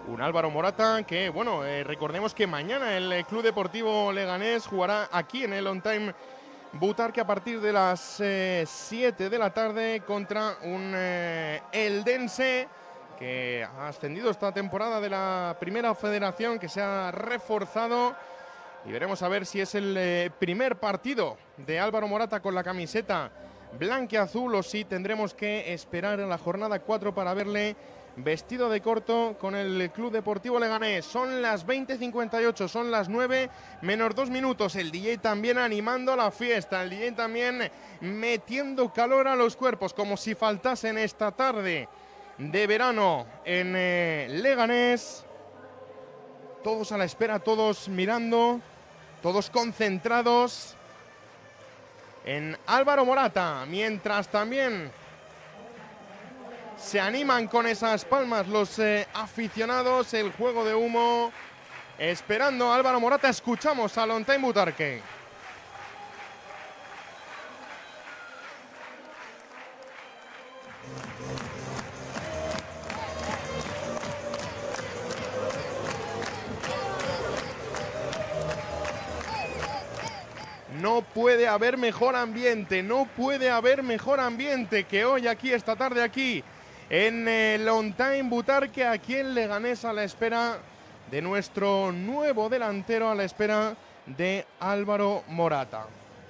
Un Álvaro Morata que, bueno, recordemos que mañana el Club Deportivo Leganés jugará aquí en el On Time Butarque a partir de las 7 de la tarde contra un Eldense que ha ascendido esta temporada de la Primera Federación, que se ha reforzado, y veremos a ver si es el primer partido de Álvaro Morata con la camiseta blanquiazul o si tendremos que esperar a la jornada 4 para verle vestido de corto con el Club Deportivo Leganés. Son las 20:58, son las 9 menos 2 minutos. El DJ también animando la fiesta, el DJ también metiendo calor a los cuerpos, como si faltasen esta tarde de verano en Leganés. Todos a la espera, todos mirando, todos concentrados en Álvaro Morata, mientras también se animan con esas palmas los aficionados, el juego de humo, esperando a Álvaro Morata. Escuchamos al On Time Butarque. No puede haber mejor ambiente, no puede haber mejor ambiente que hoy aquí, esta tarde aquí, en el On Time Butarque, aquí en Leganés, a la espera de nuestro nuevo delantero, a la espera de Álvaro Morata.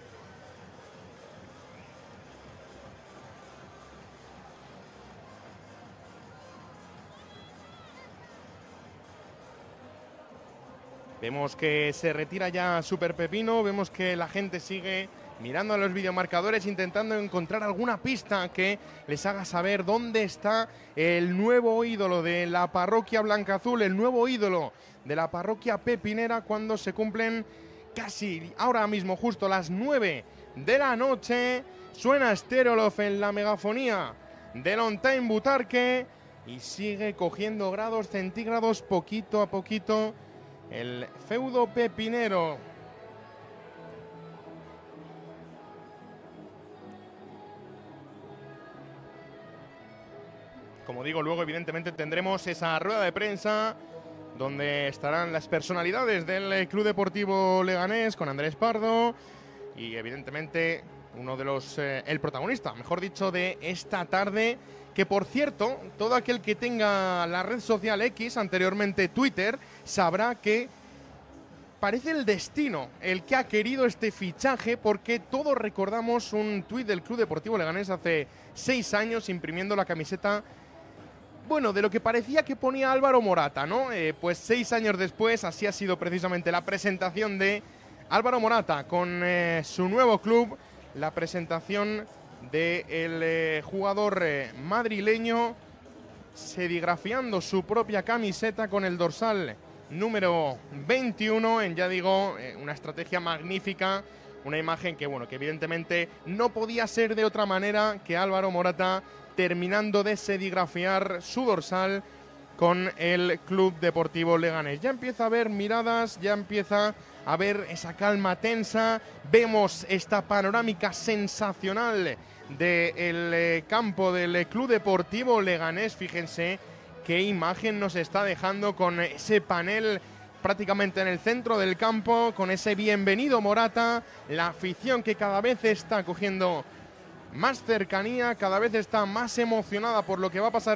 Vemos que se retira ya Super Pepino, vemos que la gente sigue mirando a los videomarcadores, intentando encontrar alguna pista que les haga saber dónde está el nuevo ídolo de la parroquia blancaazul, el nuevo ídolo de la parroquia pepinera, cuando se cumplen casi ahora mismo justo las 9 de la noche. Suena Stereolov en la megafonía del On Time Butarque y sigue cogiendo grados centígrados poquito a poquito el feudo pepinero. Como digo, luego evidentemente tendremos esa rueda de prensa donde estarán las personalidades del Club Deportivo Leganés con Andrés Pardo y evidentemente uno de los, el protagonista, mejor dicho, de esta tarde, que por cierto, todo aquel que tenga la red social X, anteriormente Twitter, sabrá que parece el destino el que ha querido este fichaje, porque todos recordamos un tuit del Club Deportivo Leganés hace 6 años imprimiendo la camiseta, bueno, de lo que parecía que ponía Álvaro Morata, ¿no? Pues 6 años después, así ha sido precisamente la presentación de Álvaro Morata con su nuevo club, la presentación del jugador madrileño, serigrafiando su propia camiseta con el dorsal número 21, en, ya digo, una estrategia magnífica, una imagen que, bueno, que evidentemente no podía ser de otra manera que Álvaro Morata terminando de serigrafiar su dorsal con el Club Deportivo Leganés. Ya empieza a haber miradas, ya empieza a haber esa calma tensa, vemos esta panorámica sensacional del campo del Club Deportivo Leganés. Fíjense qué imagen nos está dejando con ese panel prácticamente en el centro del campo, con ese bienvenido Morata, la afición que cada vez está cogiendo más cercanía, cada vez está más emocionada por lo que va a pasar